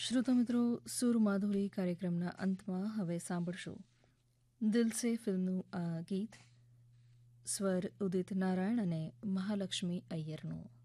શ્રોતા મિત્રો, સુર માધુરી કાર્યક્રમના અંતમાં હવે સાંભળશો દિલ સે ફિલ્મનું આ ગીત, સ્વર ઉદિત નારાયણ અને મહાલક્ષ્મી અય્યરનું.